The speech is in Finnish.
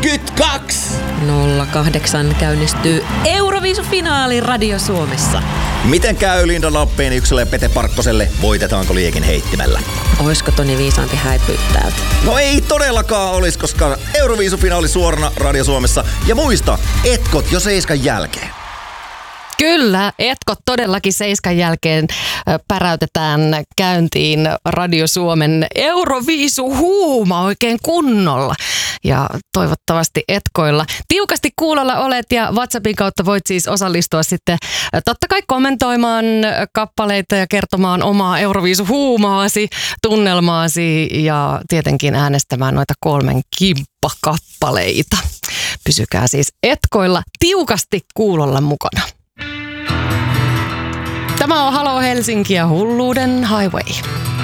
22! 08 käynnistyy Euroviisufinaali Radio Suomessa. Miten käy Linda Lappeenykselle ja Pete Parkkoselle? Voitetaanko liekin heittimellä? Oisko Toni Viisanti häipyä täältä? No ei todellakaan olis, koska Euroviisufinaali suorana Radio Suomessa. Ja muista, etkot jo 7 jälkeen. Kyllä, etkot todellakin 7 jälkeen päräytetään käyntiin Radio Suomen Euroviisuhuuma oikein kunnolla. Ja toivottavasti etkoilla. Tiukasti kuulolla olet ja WhatsAppin kautta voit siis osallistua sitten totta kai kommentoimaan kappaleita ja kertomaan omaa Euroviisuhuumaasi, tunnelmaasi ja tietenkin äänestämään noita 3 kimppakappaleita. Pysykää siis etkoilla tiukasti kuulolla mukana. Tämä on Halo Helsinki ja Hulluuden Highway.